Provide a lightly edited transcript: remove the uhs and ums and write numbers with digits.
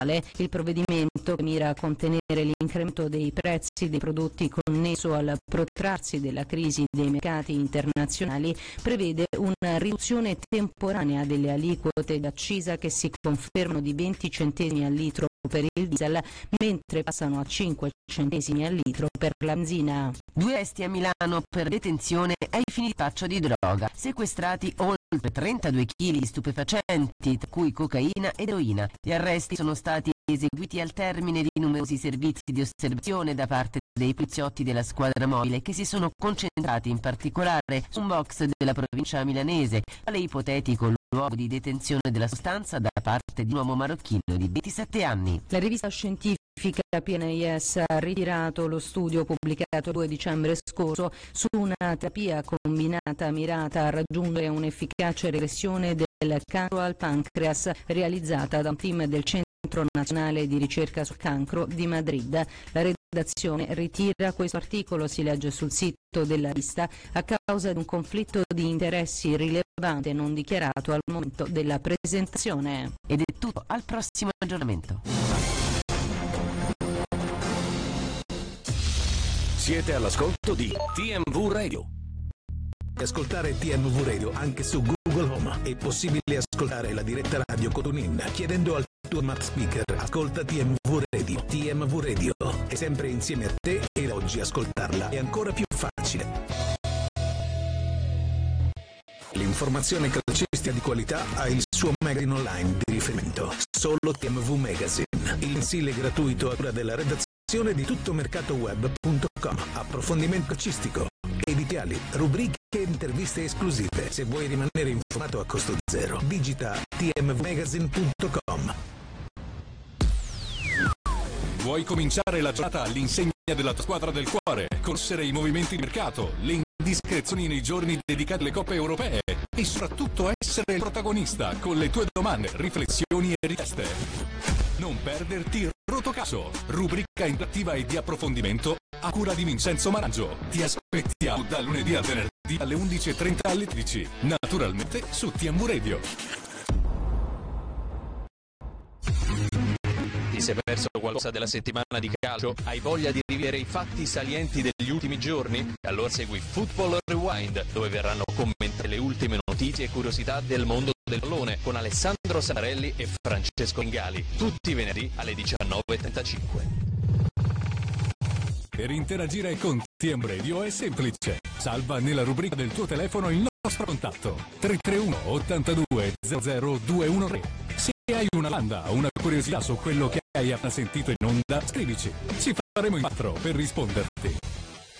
Il provvedimento, che mira a contenere l'incremento dei prezzi dei prodotti connesso al protrarsi della crisi dei mercati internazionali, prevede una riduzione temporanea delle aliquote d'accisa che si confermano di 20 centesimi al litro per il diesel, mentre passano a 5 centesimi al litro per la benzina. 2 arresti a Milano per detenzione ai fini di spaccio di droga, sequestrati oltre 32 kg di stupefacenti, tra cui cocaina ed eroina. Gli arresti sono stati eseguiti al termine di numerosi servizi di osservazione da parte dei poliziotti della squadra mobile, che si sono concentrati in particolare su un box della provincia milanese, quale ipotetico luogo di detenzione della sostanza da parte di un uomo marocchino di 27 anni. La rivista scientifica PNAS ha ritirato lo studio pubblicato il 2 dicembre scorso su una terapia combinata mirata a raggiungere un'efficace regressione del cancro al pancreas, realizzata da un team del Centro Nazionale di Ricerca sul Cancro di Madrid. La redazione ritira questo articolo, si legge sul sito della rivista, a causa di un conflitto di interessi rilevante non dichiarato al momento della presentazione. Ed è tutto, al prossimo aggiornamento. Siete all'ascolto di TMV Radio. Ascoltare TMV Radio anche su Google Home. È possibile ascoltare la diretta radio con TuneIn chiedendo al tuo smart speaker ascolta TMV Radio. TMV Radio è sempre insieme a te e oggi ascoltarla è ancora più facile. L'informazione calcistica di qualità ha il suo magazine online di riferimento. Solo TMV Magazine, il mensile gratuito a cura della redazione di tuttomercatoweb.com. Approfondimento calcistico, editoriali, rubriche e interviste esclusive. Se vuoi rimanere informato a costo zero, digita tmvmagazine.com. Vuoi cominciare la giornata all'insegna della tua squadra del cuore, conoscere i movimenti di mercato, le indiscrezioni nei giorni dedicati alle coppe europee e soprattutto essere il protagonista con le tue domande, riflessioni e richieste? Non perderti Rotocaso, rubrica interattiva e di approfondimento a cura di Vincenzo Marangio. Ti aspettiamo da lunedì a venerdì alle 11:30 alle 13, naturalmente su TMV Radio. Ti sei perso qualcosa della settimana di calcio? Hai voglia di rivivere i fatti salienti degli ultimi giorni? Allora segui Football Rewind, dove verranno commentate le ultime notizie e curiosità del mondo del pallone con Alessandro Santarelli e Francesco Ingali, tutti i venerdì alle 19:35. Per interagire con TM Radio è semplice. Salva nella rubrica del tuo telefono il nostro contatto 331 82 00 213. Se hai una domanda o una curiosità su quello che hai appena sentito in onda, scrivici. Ci faremo in quattro per risponderti.